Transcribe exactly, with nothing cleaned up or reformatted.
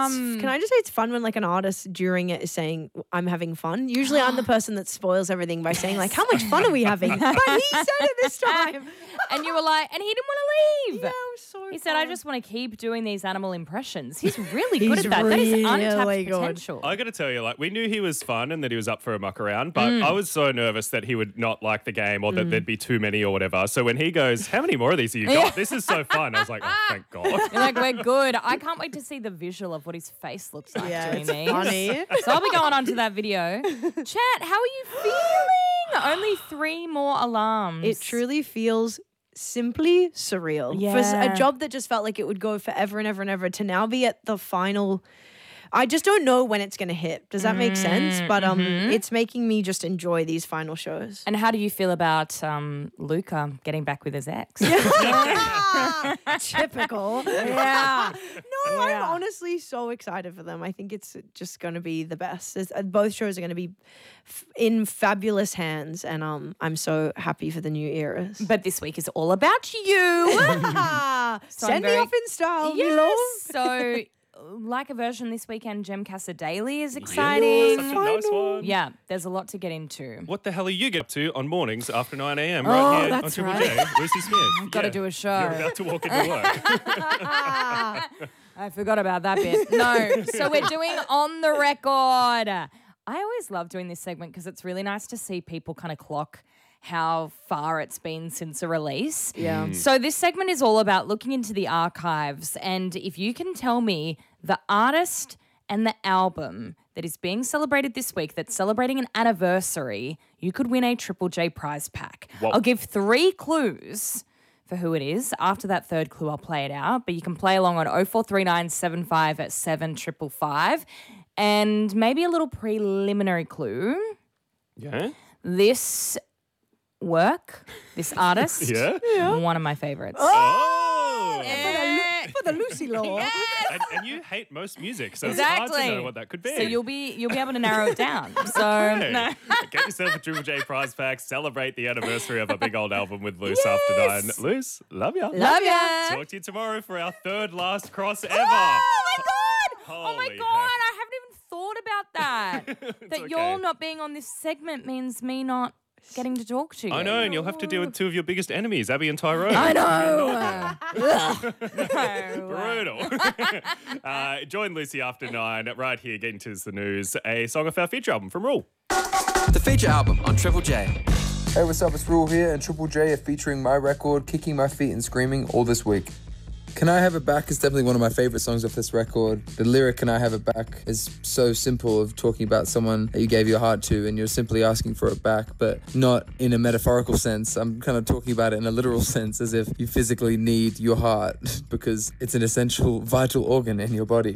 Um, can I just say it's fun when like an artist during it is saying, I'm having fun. Usually I'm the person that spoils everything by saying like, how much fun are we having? But he said it this time. and you were like, and he didn't want to leave. Yeah, it was so He said, I fun. just want to keep doing these animal impressions. He's really good He's at that. That is really untapped good. potential. I got to tell you, like, we knew he was fun and that he was up for a muck around, but Mm. I was so nervous that he would not like the game or that there'd be too many or whatever. So when he goes, how many more of these have you got? This is so fun. I was like, oh, thank God. You're like, we're good. I can't wait to see the visual of what his face looks like Yeah, doing it's these. funny. So I'll be going on to that video. Chat, how are you feeling? Only three more alarms. It truly feels simply surreal. For s- Yeah. a job that just felt like it would go forever and ever and ever to now be at the final. I just don't know when it's going to hit. Does that make sense? But um, it's making me just enjoy these final shows. And how do you feel about um, Luca getting back with his ex? Typical. Yeah. No, I'm honestly so excited for them. I think it's just going to be the best. It's, uh, both shows are going to be f- in fabulous hands, and um, I'm so happy for the new eras. But this week is all about you. So I'm Send me very- off in style, Yes. Milo. So, like a version this weekend, Gemcasa Daily is exciting. Such a nice one. Yeah, there's a lot to get into. What the hell are you get up to on mornings after nine a.m. Oh, right here on that's Triple right. J? Lucy Smith. Gotta Yeah. do a show. You're about to walk into work. I forgot about that bit. No, so we're doing On the Record. I always love doing this segment because it's really nice to see people kind of clock how far it's been since a release. Yeah. So this segment is all about looking into the archives, and if you can tell me the artist and the album that is being celebrated this week that's celebrating an anniversary, you could win a Triple J prize pack. Whoa. I'll give three clues for who it is. After that third clue, I'll play it out, but you can play along on oh four three nine seven five at seven five five. And maybe a little preliminary clue. Yeah? This work, this artist, Yeah? one of my favorites. Oh! For the Lucy law. And, and you hate most music, so it's hard to Exactly. know what that could be. So you'll be you'll be able to narrow it down. So Hey, no. get yourself a Triple J prize pack. Celebrate the anniversary of a big old album with Luce after nine. Luce, love ya. Love ya. Talk to you tomorrow for our third last cross ever. Oh my god! oh my Holy god! heck. I haven't even thought about that. that okay. you're not being on this segment means me not getting to talk to you. I know, and you'll have to deal with two of your biggest enemies, Abby and Tyrone. I know. Brutal. uh, join Lucy after nine right here, getting to the news. A song of our feature album from Rule. The feature album on Triple J. Hey, what's up? It's Rule here, and Triple J are featuring my record, Kicking My Feet and Screaming, all this week. Can I Have It Back is definitely one of my favorite songs off this record. The lyric, Can I Have It Back, is so simple, of talking about someone that you gave your heart to and you're simply asking for it back, but not in a metaphorical sense. I'm kind of talking about it in a literal sense, as if you physically need your heart because it's an essential, vital organ in your body.